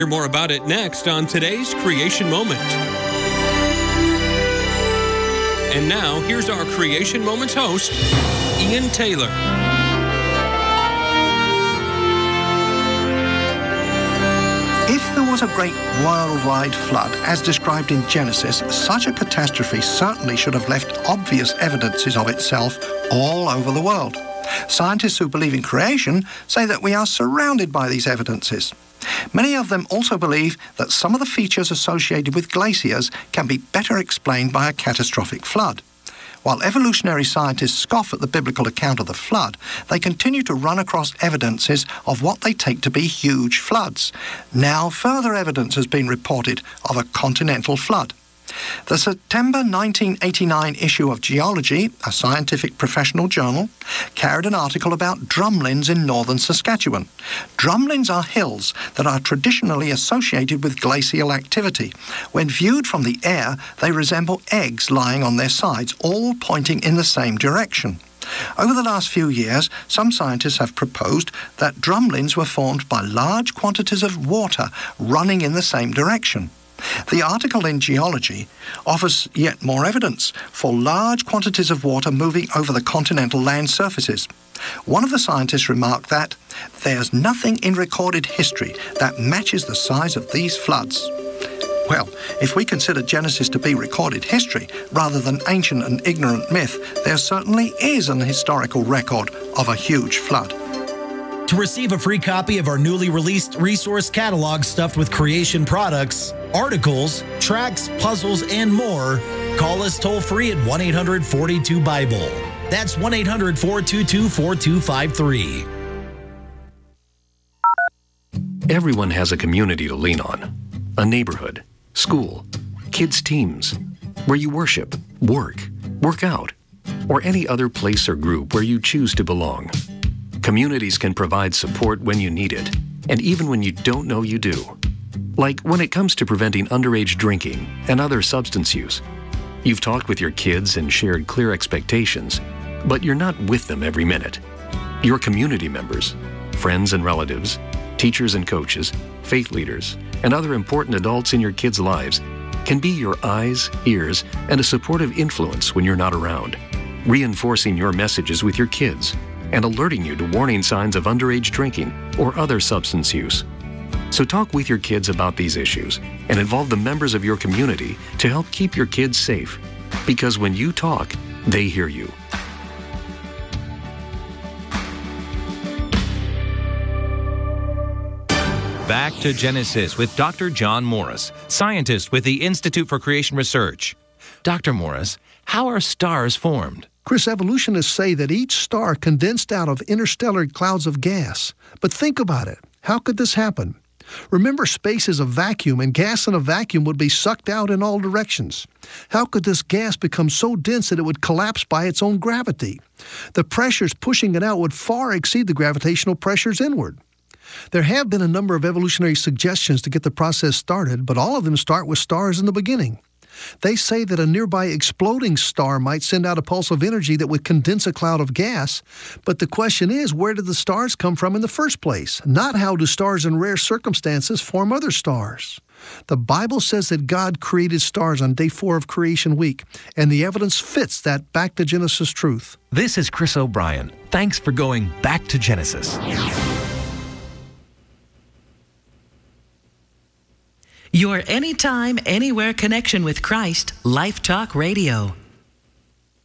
Hear more about it next on today's Creation Moment. And now, here's our Creation Moments host, Ian Taylor. If there was a great worldwide flood, as described in Genesis, such a catastrophe certainly should have left obvious evidences of itself all over the world. Scientists who believe in creation say that we are surrounded by these evidences. Many of them also believe that some of the features associated with glaciers can be better explained by a catastrophic flood. While evolutionary scientists scoff at the biblical account of the flood, they continue to run across evidences of what they take to be huge floods. Now further evidence has been reported of a continental flood. The September 1989 issue of Geology, a scientific professional journal, carried an article about drumlins in northern Saskatchewan. Drumlins are hills that are traditionally associated with glacial activity. When viewed from the air, they resemble eggs lying on their sides, all pointing in the same direction. Over the last few years, some scientists have proposed that drumlins were formed by large quantities of water running in the same direction. The article in Geology offers yet more evidence for large quantities of water moving over the continental land surfaces. One of the scientists remarked that there's nothing in recorded history that matches the size of these floods. Well, if we consider Genesis to be recorded history rather than ancient and ignorant myth, there certainly is an historical record of a huge flood. To receive a free copy of our newly released resource catalog stuffed with creation products, articles, tracks, puzzles, and more, call us toll-free at 1-800-42-BIBLE. That's 1-800-422-4253. Everyone has a community to lean on. A neighborhood, school, kids' teams, where you worship, work out, or any other place or group where you choose to belong. Communities can provide support when you need it, and even when you don't know you do. Like when it comes to preventing underage drinking and other substance use. You've talked with your kids and shared clear expectations, but you're not with them every minute. Your community members, friends and relatives, teachers and coaches, faith leaders, and other important adults in your kids' lives can be your eyes, ears, and a supportive influence when you're not around, reinforcing your messages with your kids and alerting you to warning signs of underage drinking or other substance use. So talk with your kids about these issues and involve the members of your community to help keep your kids safe. Because when you talk, they hear you. Back to Genesis with Dr. John Morris, scientist with the Institute for Creation Research. Dr. Morris, how are stars formed? Chris, evolutionists say that each star condensed out of interstellar clouds of gas. But think about it. How could this happen? Remember, space is a vacuum, and gas in a vacuum would be sucked out in all directions. How could this gas become so dense that it would collapse by its own gravity? The pressures pushing it out would far exceed the gravitational pressures inward. There have been a number of evolutionary suggestions to get the process started, but all of them start with stars in the beginning. They say that a nearby exploding star might send out a pulse of energy that would condense a cloud of gas. But the question is, where did the stars come from in the first place? Not how do stars in rare circumstances form other stars. The Bible says that God created stars on day 4 of creation week, and the evidence fits that back to Genesis truth. This is Chris O'Brien. Thanks for going back to Genesis. Your anytime, anywhere connection with Christ, Life Talk Radio.